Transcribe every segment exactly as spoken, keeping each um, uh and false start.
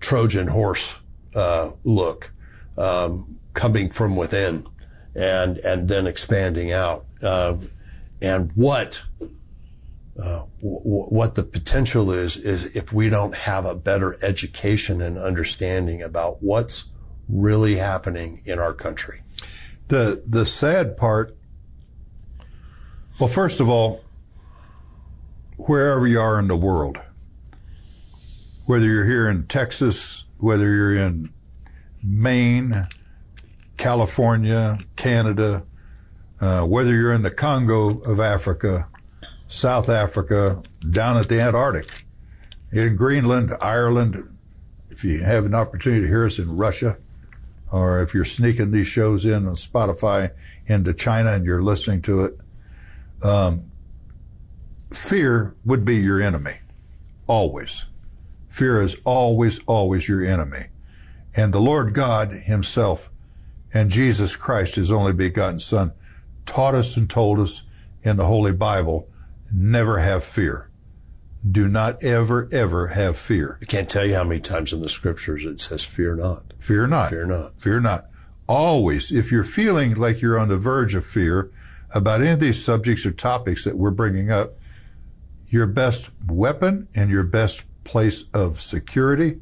Trojan horse uh, look um, coming from within, and and then expanding out, uh, and what uh, w- what the potential is is if we don't have a better education and understanding about what's really happening in our country. The the sad part. Well, first of all, wherever you are in the world, whether you're here in Texas, whether you're in Maine, California, Canada, uh, whether you're in the Congo of Africa, South Africa, down at the Antarctic, in Greenland, Ireland, if you have an opportunity to hear us in Russia, or if you're sneaking these shows in on Spotify into China and you're listening to it, um, fear would be your enemy, always. Fear is always, always your enemy. And the Lord God himself and Jesus Christ, his only begotten Son, taught us and told us in the Holy Bible, never have fear. Do not ever, ever have fear. I can't tell you how many times in the scriptures it says, fear not. Fear not. Fear not. Fear not. Always, if you're feeling like you're on the verge of fear about any of these subjects or topics that we're bringing up, your best weapon and your best place of security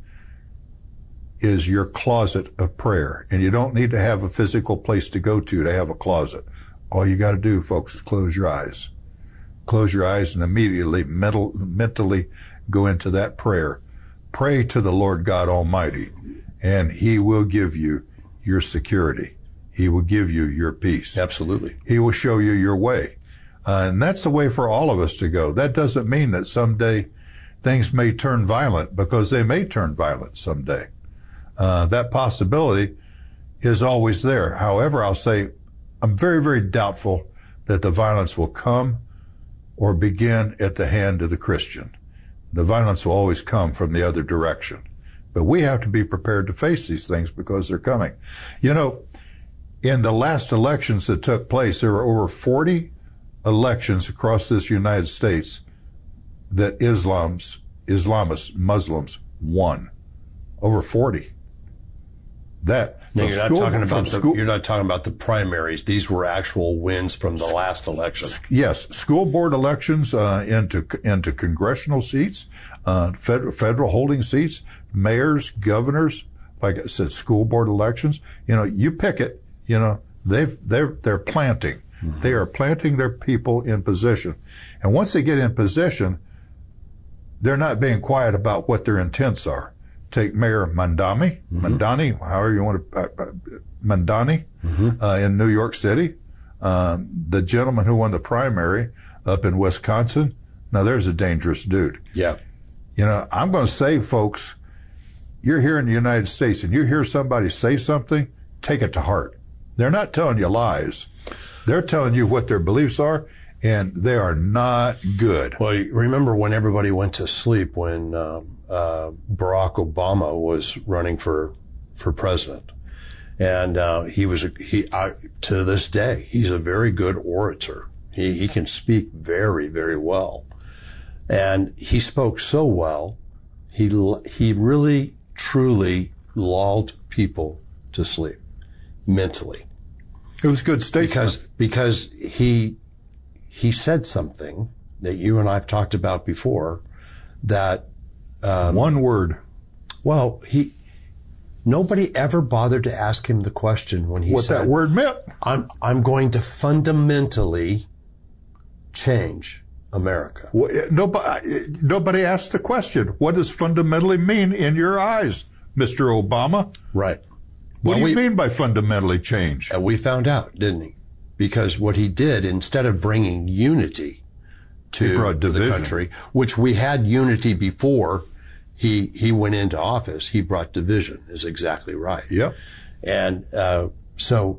is your closet of prayer. And you don't need to have a physical place to go to to have a closet. All you got to do, folks, is close your eyes. Close your eyes and immediately mental, mentally go into that prayer. Pray to the Lord God Almighty, and he will give you your security. He will give you your peace. Absolutely. He will show you your way. Uh, and that's the way for all of us to go. That doesn't mean that someday things may turn violent, because they may turn violent someday. Uh, that possibility is always there. However, I'll say I'm very, very doubtful that the violence will come or begin at the hand of the Christian. The violence will always come from the other direction. But we have to be prepared to face these things because they're coming. You know, in the last elections that took place, there were over forty elections across this United States that Islam's, Islamists, Muslims won. Over forty. That. No, you're not school, talking about the, school, you're not talking about the primaries. These were actual wins from the last election. Yes, school board elections uh, into into congressional seats, uh, federal, federal holding seats, mayors, governors. Like I said, school board elections. You know, you pick it. You know, they've they're they're planting. Mm-hmm. They are planting their people in position, and once they get in position, they're not being quiet about what their intents are. Take Mayor Mamdani, mm-hmm. Mamdani, however you want to, uh, Mamdani, mm-hmm. uh, in New York City. Um, the gentleman who won the primary up in Wisconsin. Now there's a dangerous dude. Yeah. You know, I'm going to say, folks, you're here in the United States and you hear somebody say something, take it to heart. They're not telling you lies. They're telling you what their beliefs are, and they are not good. Well, you remember when everybody went to sleep when um, uh, Barack Obama was running for for president, and uh, he was a, he uh, to this day he's a very good orator. He he can speak very very well, and he spoke so well. He he really truly lulled people to sleep mentally. It was good statement. Because because he he said something that you and I've talked about before, that um, one word. Well, he nobody ever bothered to ask him the question when he what said that word meant. I'm I'm going to fundamentally change America. Well, nobody nobody asked the question. What does fundamentally mean in your eyes, Mister Obama? Right. What well, do you we, mean by fundamentally change? And we found out, didn't he? Because what he did, instead of bringing unity to the country, which we had unity before he he went into office, he brought division, is exactly right. Yep. And uh, so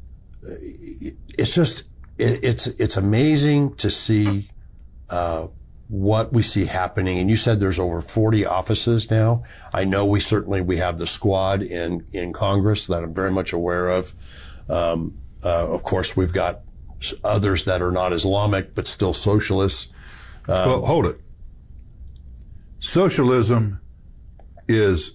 it's just, it, it's it's amazing to see uh, what we see happening. And you said there's over forty offices now. I know we certainly, we have the squad in, in Congress that I'm very much aware of. Um, uh, of course, we've got others that are not Islamic, but still socialists. Um, well, hold it. Socialism is